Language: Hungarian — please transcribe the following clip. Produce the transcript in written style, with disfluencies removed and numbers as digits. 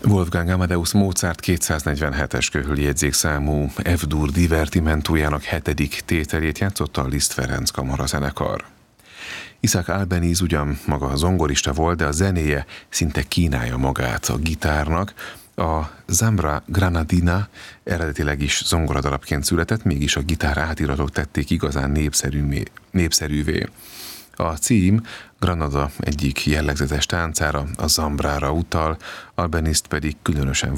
Wolfgang Amadeus Mozart 247-es köhöljegyzékszámú F-dur divertimentójának 7. tételét játszotta a Liszt Ferenc kamarazenekar. Isaac Albeniz ugyan maga a zongorista volt, de a zenéje szinte kínálja magát a gitárnak. A Zambra Granadina eredetileg is zongoradalapként született, mégis a gitár átiratok tették igazán népszerűvé. A cím Granada egyik jellegzetes táncára, a zambrára utal, Albenizt pedig különösen